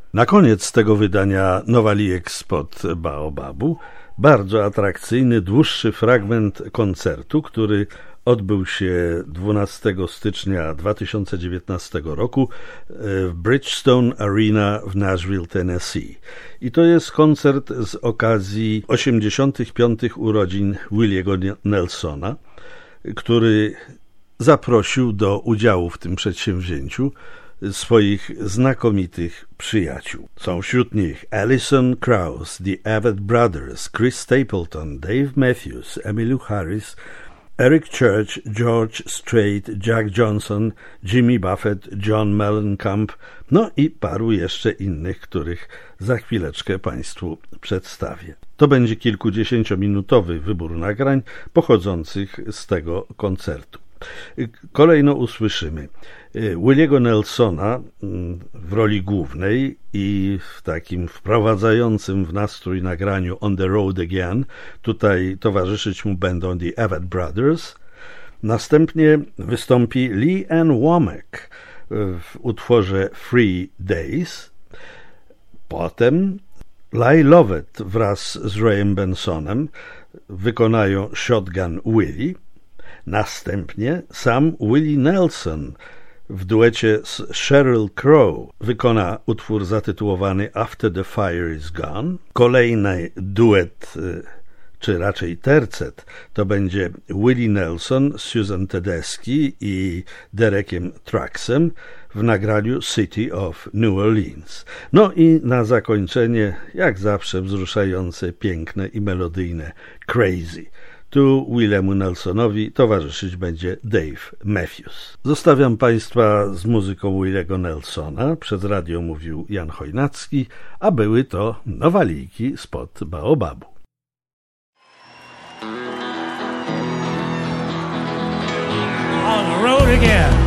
Na koniec tego wydania Nowalijek spod Baobabu bardzo atrakcyjny, dłuższy fragment koncertu, który odbył się 12 stycznia 2019 roku w Bridgestone Arena w Nashville, Tennessee. I to jest koncert z okazji 85. urodzin Williego Nelsona, który zaprosił do udziału w tym przedsięwzięciu swoich znakomitych przyjaciół. Są wśród nich Alison Krauss, The Avett Brothers, Chris Stapleton, Dave Matthews, Emmylou Harris, Eric Church, George Strait, Jack Johnson, Jimmy Buffett, John Mellencamp, no i paru jeszcze innych, których za chwileczkę Państwu przedstawię. To będzie kilkudziesięciominutowy wybór nagrań pochodzących z tego koncertu. Kolejno usłyszymy Williego Nelsona w roli głównej i w takim wprowadzającym w nastrój nagraniu On the Road Again. Tutaj towarzyszyć mu będą The Avett Brothers. Następnie wystąpi Lee Ann Womack w utworze Free Days. Potem Lyle Lovett wraz z Rayem Bensonem wykonają Shotgun Willie. Następnie sam Willie Nelson w duecie z Sheryl Crow wykona utwór zatytułowany After the Fire is Gone. Kolejny duet, czy raczej tercet, to będzie Willie Nelson, Susan Tedeschi i Derekiem Truxem w nagraniu City of New Orleans. No i na zakończenie, jak zawsze wzruszające, piękne i melodyjne Crazy. Tu Williemu Nelsonowi towarzyszyć będzie Dave Matthews. Zostawiam Państwa z muzyką Williego Nelsona. Przez radio mówił Jan Chojnacki, a były to Nowalijki spod Baobabu. On the road again.